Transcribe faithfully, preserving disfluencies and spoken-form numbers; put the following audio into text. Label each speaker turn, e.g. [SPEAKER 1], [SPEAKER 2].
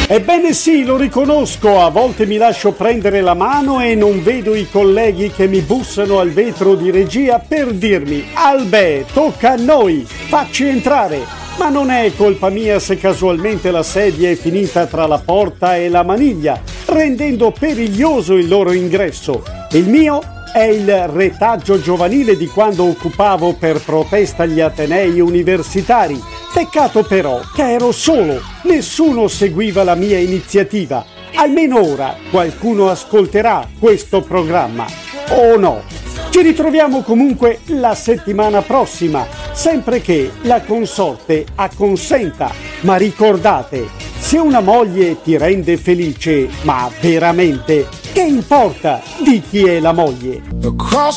[SPEAKER 1] Ebbene sì, lo riconosco, a volte mi lascio prendere la mano e non vedo i colleghi che mi bussano al vetro di regia per dirmi «Albè, tocca a noi, facci entrare!» Ma non è colpa mia se casualmente la sedia è finita tra la porta e la maniglia, rendendo periglioso il loro ingresso. Il mio è il retaggio giovanile di quando occupavo per protesta gli atenei universitari. Peccato però che ero solo, nessuno seguiva la mia iniziativa. Almeno ora qualcuno ascolterà questo programma. O no? Ci ritroviamo comunque la settimana prossima, sempre che la consorte acconsenta. Ma ricordate, se una moglie ti rende felice, ma veramente, che importa di chi è la moglie?